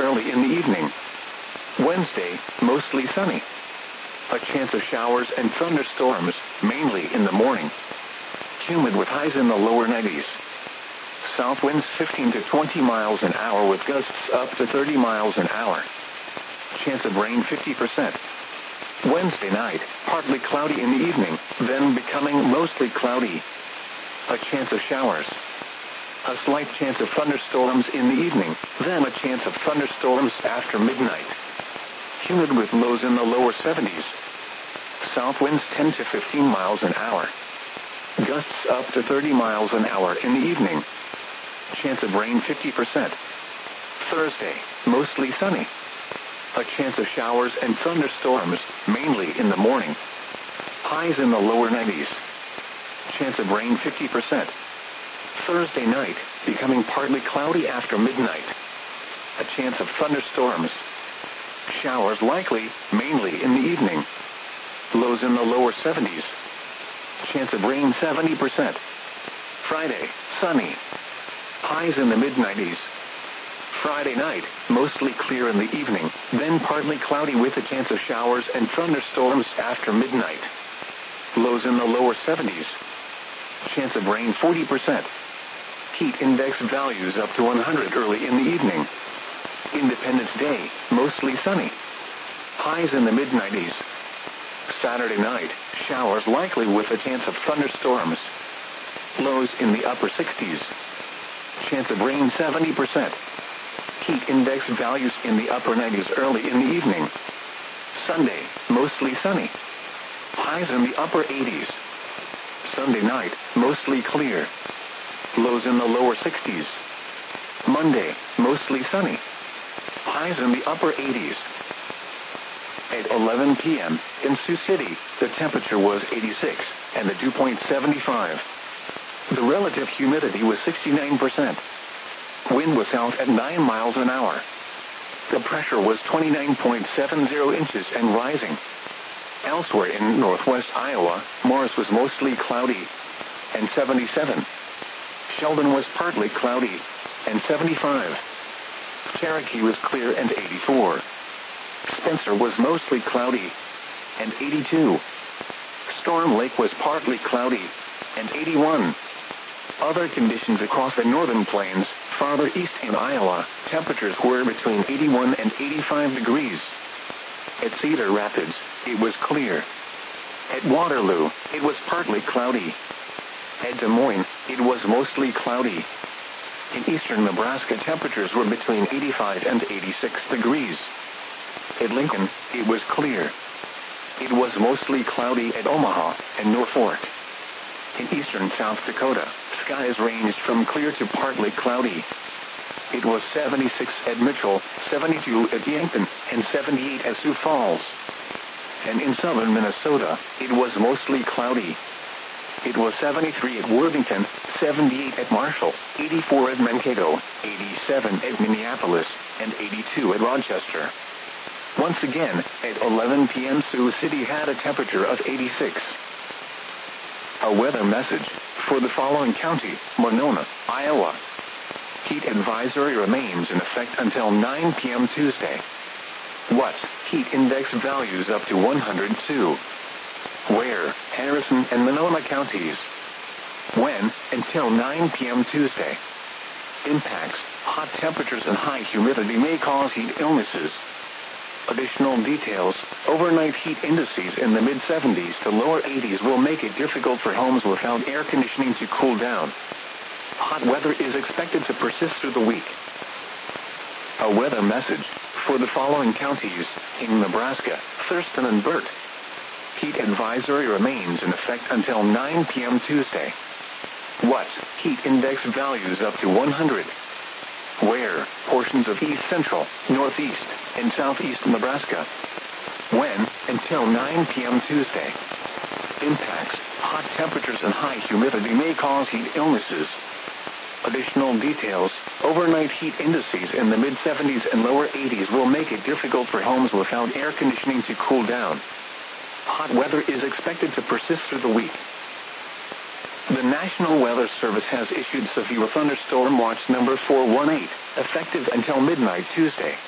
early in the evening. Wednesday, mostly sunny. A chance of showers and thunderstorms, mainly in the morning. Humid with highs in the lower 90s. South winds 15 to 20 miles an hour with gusts up to 30 miles an hour. Chance of rain 50%. Wednesday night, partly cloudy in the evening, then becoming mostly cloudy. A chance of showers. A slight chance of thunderstorms in the evening, then a chance of thunderstorms after midnight. Humid with lows in the lower 70s. South winds 10 to 15 miles an hour. Gusts up to 30 miles an hour in the evening. Chance of rain 50%. Thursday, mostly sunny. A chance of showers and thunderstorms, mainly in the morning. Highs in the lower 90s. Chance of rain 50%. Thursday night, becoming partly cloudy after midnight. A chance of thunderstorms. Showers likely, mainly in the evening. Lows in the lower 70s. Chance of rain 70%. Friday, sunny. Highs in the mid-90s. Friday night, mostly clear in the evening, then partly cloudy with a chance of showers and thunderstorms after midnight. Lows in the lower 70s. Chance of rain 40%. Heat index values up to 100 early in the evening. Independence Day, mostly sunny. Highs in the mid-90s. Saturday night, showers likely with a chance of thunderstorms. Lows in the upper 60s. Chance of rain 70%. Heat index values in the upper 90s early in the evening. Sunday, mostly sunny. Highs in the upper 80s. Sunday night, mostly clear. Lows in the lower 60s. Monday, mostly sunny. Highs in the upper 80s. At 11 p.m. in Sioux City, the temperature was 86, and the dew point 75. The relative humidity was 69%. Wind was south at 9 miles an hour. The pressure was 29.70 inches and rising. Elsewhere in northwest Iowa, Morris was mostly cloudy, and 77. Sheldon was partly cloudy, and 75. Cherokee was clear and 84. Spencer was mostly cloudy, and 82. Storm Lake was partly cloudy, and 81. Other conditions across the northern plains, farther east in Iowa, temperatures were between 81 and 85 degrees. At Cedar Rapids, it was clear. At Waterloo, it was partly cloudy. At Des Moines, it was mostly cloudy. In eastern Nebraska, temperatures were between 85 and 86 degrees. At Lincoln, it was clear. It was mostly cloudy at Omaha and Norfolk. In eastern South Dakota, skies ranged from clear to partly cloudy. It was 76 at Mitchell, 72 at Yankton, and 78 at Sioux Falls. And in southern Minnesota, it was mostly cloudy. It was 73 at Worthington, 78 at Marshall, 84 at Mankato, 87 at Minneapolis, and 82 at Rochester. Once again, at 11 p.m. Sioux City had a temperature of 86. A weather message for the following county: Monona, Iowa. Heat advisory remains in effect until 9 p.m. Tuesday. What? Heat index values up to 102. Where? Harrison and Monona counties. When? Until 9 p.m. Tuesday. Impacts: hot temperatures and high humidity may cause heat illnesses. Additional details: overnight heat indices in the mid-70s to lower 80s will make it difficult for homes without air conditioning to cool down. Hot weather is expected to persist through the week. A weather message for the following counties in Nebraska: Thurston and Burt. Heat advisory remains in effect until 9 p.m. Tuesday. What? Heat index values up to 100. Where? Portions of east central, northeast, and southeast Nebraska. When? Until 9 p.m. Tuesday. Impacts: hot temperatures and high humidity may cause heat illnesses. Additional details: overnight heat indices in the mid-70s and lower 80s will make it difficult for homes without air conditioning to cool down. Hot weather is expected to persist through the week. The National Weather Service has issued severe thunderstorm watch number 418, effective until midnight Tuesday.